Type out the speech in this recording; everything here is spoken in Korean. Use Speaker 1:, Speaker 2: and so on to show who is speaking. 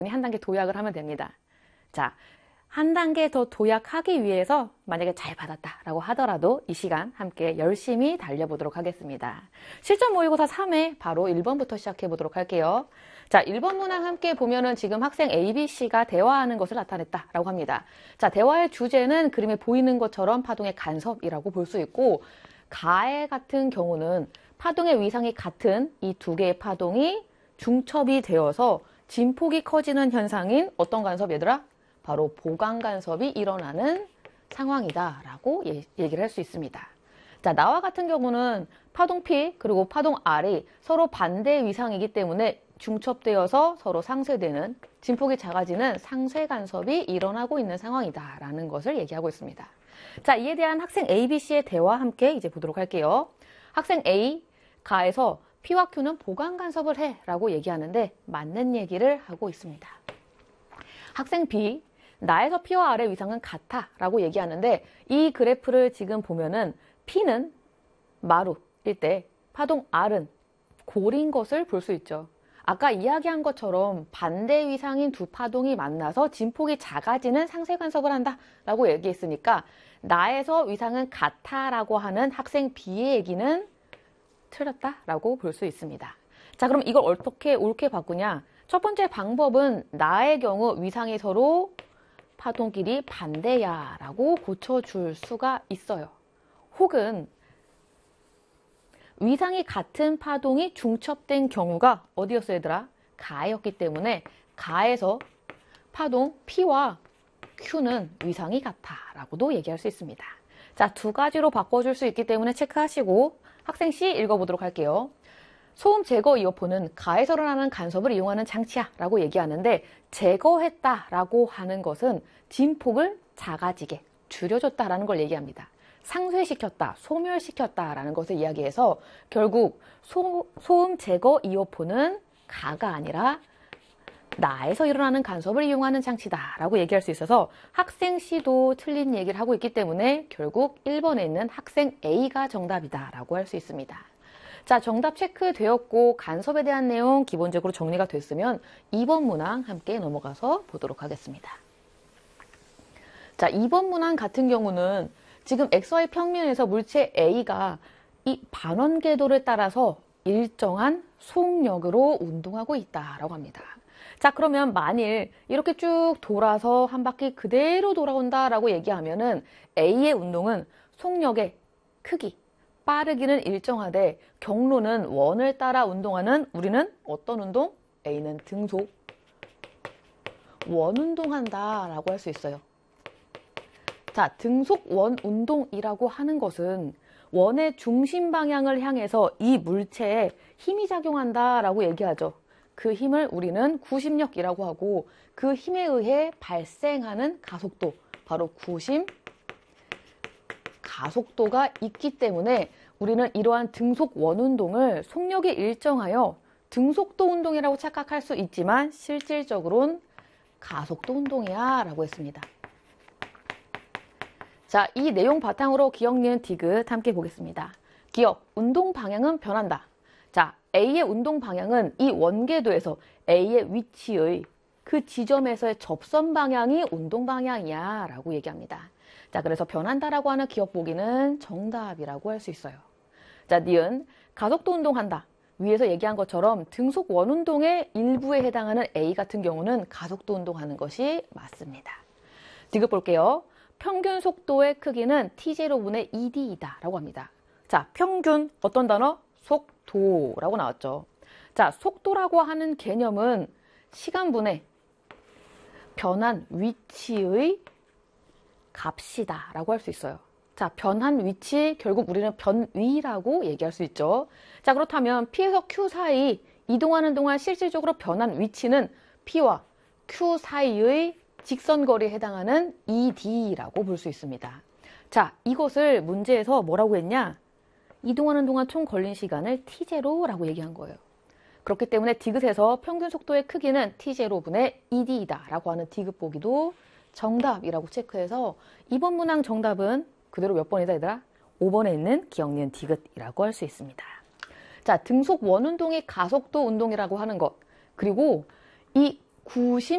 Speaker 1: 한 단계 도약을 하면 됩니다. 자, 한 단계 더 도약하기 위해서 만약에 잘 받았다라고 하더라도 이 시간 함께 열심히 달려보도록 하겠습니다. 실전 모의고사 3회 바로 1번부터 시작해 보도록 할게요. 자, 1번 문항 함께 보면은 지금 학생 A, B, C가 대화하는 것을 나타냈다라고 합니다. 자, 대화의 주제는 그림에 보이는 것처럼 파동의 간섭이라고 볼 수 있고, 가해 같은 경우는 파동의 위상이 같은 이 두 개의 파동이 중첩이 되어서 진폭이 커지는 현상인 어떤 간섭 얘들아? 바로 보강 간섭이 일어나는 상황이다라고 얘기를 할 수 있습니다. 자, 나와 같은 경우는 파동 P 그리고 파동 R이 서로 반대 위상이기 때문에 중첩되어서 서로 상쇄되는 진폭이 작아지는 상쇄 간섭이 일어나고 있는 상황이다라는 것을 얘기하고 있습니다. 자, 이에 대한 학생 A, B, C의 대화 함께 이제 보도록 할게요. 학생 A, 가에서 P와 Q는 보강 간섭을 해 라고 얘기하는데 맞는 얘기를 하고 있습니다. 학생 B, 나에서 P와 R의 위상은 같아 라고 얘기하는데 이 그래프를 지금 보면은 P는 마루일 때 파동 R은 골인 것을 볼 수 있죠. 아까 이야기한 것처럼 반대 위상인 두 파동이 만나서 진폭이 작아지는 상쇄 간섭을 한다 라고 얘기했으니까 나에서 위상은 같아 라고 하는 학생 B의 얘기는 틀렸다 라고 볼 수 있습니다. 자, 그럼 이걸 어떻게 옳게 바꾸냐? 첫 번째 방법은 나의 경우 위상이 서로 파동끼리 반대야 라고 고쳐줄 수가 있어요. 혹은 위상이 같은 파동이 중첩된 경우가 어디였어요 얘들아? 가였기 때문에 가에서 파동 P와 Q는 위상이 같아 라고도 얘기할 수 있습니다. 자, 두 가지로 바꿔줄 수 있기 때문에 체크하시고 학생 C 읽어보도록 할게요. 소음 제거 이어폰은 가에서 일어나는 간섭을 이용하는 장치야 라고 얘기하는데 제거했다 라고 하는 것은 진폭을 작아지게 줄여줬다라는 걸 얘기합니다. 상쇄시켰다, 소멸시켰다 라는 것을 이야기해서 결국 소음 제거 이어폰은 가가 아니라 나에서 일어나는 간섭을 이용하는 장치다 라고 얘기할 수 있어서 학생 C도 틀린 얘기를 하고 있기 때문에 결국 1번에 있는 학생 A가 정답이다 라고 할 수 있습니다. 자, 정답 체크되었고 간섭에 대한 내용 기본적으로 정리가 됐으면 2번 문항 함께 넘어가서 보도록 하겠습니다. 자, 2번 문항 같은 경우는 지금 XY 평면에서 물체 A가 이 반원 궤도를 따라서 일정한 속력으로 운동하고 있다라고 합니다. 자, 그러면 만일 이렇게 쭉 돌아서 한 바퀴 그대로 돌아온다라고 얘기하면은 A의 운동은 속력의 크기, 빠르기는 일정하되 경로는 원을 따라 운동하는 우리는 어떤 운동? A는 등속, 원 운동한다 라고 할 수 있어요. 자, 등속 원 운동이라고 하는 것은 원의 중심 방향을 향해서 이 물체에 힘이 작용한다 라고 얘기하죠. 그 힘을 우리는 구심력이라고 하고 그 힘에 의해 발생하는 가속도, 바로 구심 가속도가 있기 때문에 우리는 이러한 등속 원운동을 속력이 일정하여 등속도 운동이라고 착각할 수 있지만 실질적으로는 가속도 운동이야 라고 했습니다. 자, 이 내용 바탕으로 기억, 니은, 디귿 함께 보겠습니다. 기억, 운동 방향은 변한다. 자, A의 운동 방향은 이 원궤도에서 A의 위치의 그 지점에서의 접선 방향이 운동 방향이야 라고 얘기합니다. 자, 그래서 변한다라고 하는 기억 보기는 정답이라고 할 수 있어요. 자, 니은, 가속도 운동한다. 위에서 얘기한 것처럼 등속 원운동의 일부에 해당하는 A 같은 경우는 가속도 운동하는 것이 맞습니다. 디귿 볼게요. 평균 속도의 크기는 T0분의 ED이다 라고 합니다. 자, 평균 어떤 단어? 속도라고 나왔죠. 자, 속도라고 하는 개념은 시간분의 변한 위치의 값이다 라고 할 수 있어요. 자, 변한 위치 결국 우리는 변위라고 얘기할 수 있죠. 자, 그렇다면 P에서 Q 사이 이동하는 동안 실질적으로 변한 위치는 P와 Q 사이의 직선거리에 해당하는 ED라고 볼 수 있습니다. 자, 이것을 문제에서 뭐라고 했냐? 이동하는 동안 총 걸린 시간을 T0라고 얘기한 거예요. 그렇기 때문에 디귿에서 평균 속도의 크기는 T0분의 ED이다 라고 하는 디귿 보기도 정답이라고 체크해서 이번 문항 정답은 그대로 몇 번이다 얘들아? 5번에 있는 기억, 니은, 디귿이라고 할 수 있습니다. 자, 등속 원운동이 가속도 운동이라고 하는 것, 그리고 이 구심